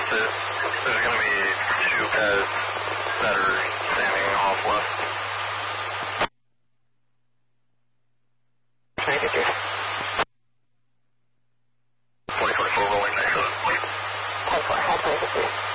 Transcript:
There's going to be two guys that are standing off left. 2024 rolling next. 10-4, high 23.